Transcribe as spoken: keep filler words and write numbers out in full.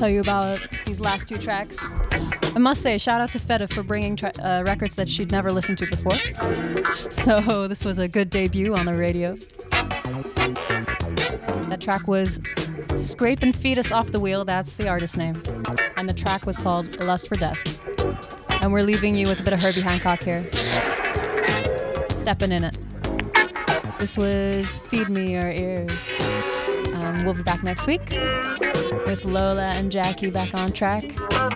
tell you about these last two tracks. I must say, shout out to Feta for bringing tra- uh, records that she'd never listened to before. So this was a good debut on the radio. That track was Scraping Fetus Off the Wheel, that's the artist name. And the track was called Lust for Death. And we're leaving you with a bit of Herbie Hancock here. Stepping in it. This was Feed Me Your Ears. Um, we'll be back next week with Lola and Jackie back on track.